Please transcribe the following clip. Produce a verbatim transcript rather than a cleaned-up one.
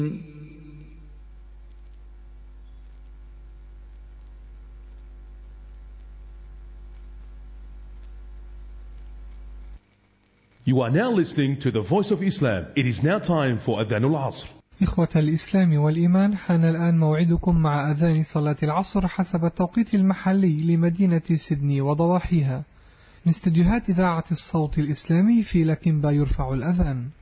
You are now listening to the Voice of Islam. It is now time for Adhan al-Asr. إخوة الإسلام والإيمان، حان الآن موعدكم مع أذان صلاة العصر حسب التوقيت المحلي لمدينة سيدني وضواحيها من استديوهات إذاعة الصوت الإسلامي في لكنبا. يرفع الأذان.